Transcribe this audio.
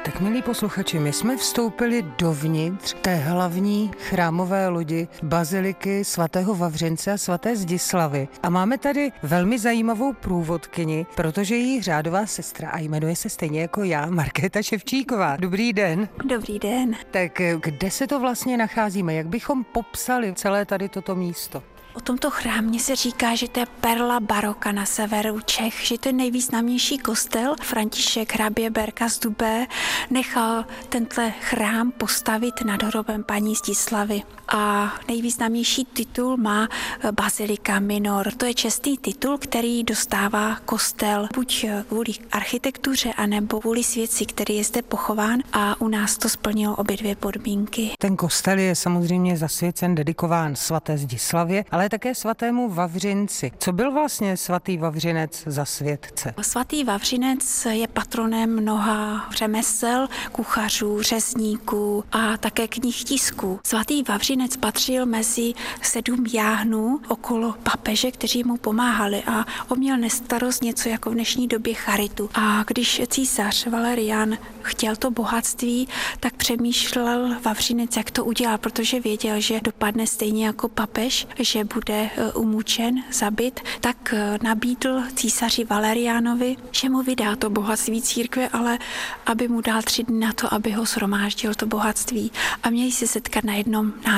Tak milí posluchači, my jsme vstoupili dovnitř té hlavní chrámové lodi baziliky svatého Vavřince a svaté Zdislavy. A máme tady velmi zajímavou průvodkyni, protože její řádová sestra a jmenuje se stejně jako já, Markéta Ševčíková. Dobrý den. Dobrý den. Tak kde se to vlastně nacházíme? Jak bychom popsali celé tady toto místo? O tomto chrámě se říká, že to je perla baroka na severu Čech, že to je nejvýznamnější kostel. František hrabě Berka z Dubé nechal tento chrám postavit nad hrobem paní Zdislavy. A nejvýznamnější titul má Bazilika Minor. To je čestný titul, který dostává kostel buď kvůli architektuře, anebo kvůli světci, který je zde pochován, a u nás to splnilo obě dvě podmínky. Ten kostel je samozřejmě zasvěcen, dedikován svaté Zdislavě, ale také svatému Vavřinci. Co byl vlastně svatý Vavřinec za světce? Svatý Vavřinec je patronem mnoha řemesel, kuchařů, řezníků a také knihtisků. Svatý Vavřinec patřil mezi 7 jáhnů okolo papeže, kteří mu pomáhali, a on měl nestarost něco jako v dnešní době charitu. A když císař Valerian chtěl to bohatství, tak přemýšlel Vavřinec, jak to udělal, protože věděl, že dopadne stejně jako papež, že bude umučen, zabit, tak nabídl císaři Valerianovi, že mu vydá to bohatství církve, ale aby mu dal 3 dny na to, aby ho shromáždil to bohatství. A měli se setkat na jednom